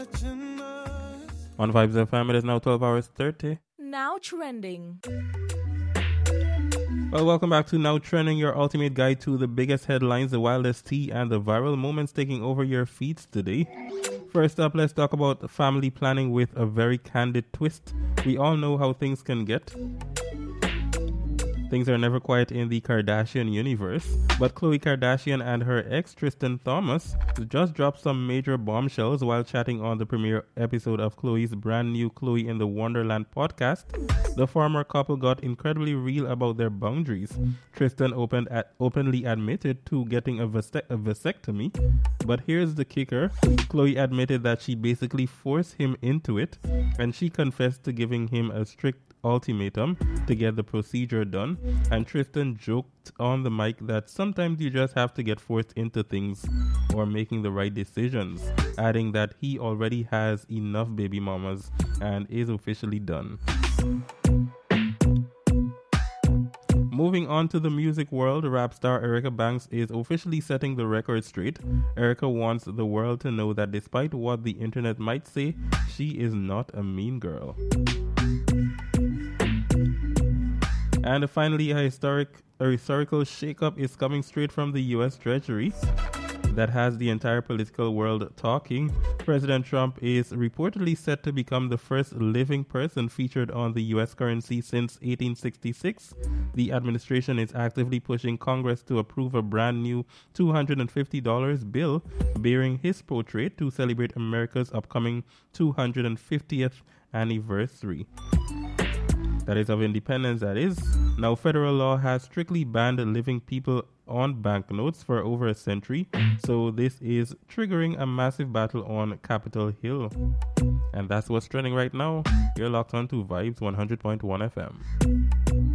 On Vibes FM, it is now 12 hours 30. Now trending. Well, welcome back to Now Trending, your ultimate guide to the biggest headlines, the wildest tea, and the viral moments taking over your feeds today. First up, let's talk about family planning with a very candid twist. We all know how things can get. Things are never quiet in the Kardashian universe, but Khloe Kardashian and her ex Tristan Thompson just dropped some major bombshells while chatting on the premiere episode of Khloe's brand new Khloe in the Wonderland podcast. The former couple got incredibly real about their boundaries. Tristan openly admitted to getting a vasectomy, but here's the kicker. Khloe admitted that she basically forced him into it, and she confessed to giving him a strict ultimatum to get the procedure done, and Tristan joked on the mic that sometimes you just have to get forced into things or making the right decisions, adding that he already has enough baby mamas and is officially done. Moving on to the music world, rap star Erica Banks is officially setting the record straight. Erica wants the world to know that despite what the internet might say, she is not a mean girl. And finally, a historical shakeup is coming straight from the U.S. Treasury that has the entire political world talking. President Trump is reportedly set to become the first living person featured on the U.S. currency since 1866. The administration is actively pushing Congress to approve a brand new $250 bill bearing his portrait to celebrate America's upcoming 250th anniversary. That is of independence, that is. Now, federal law has strictly banned living people on banknotes for over a century, so this is triggering a massive battle on Capitol Hill. And that's what's trending right now. You're locked on to Vibes 100.1 FM.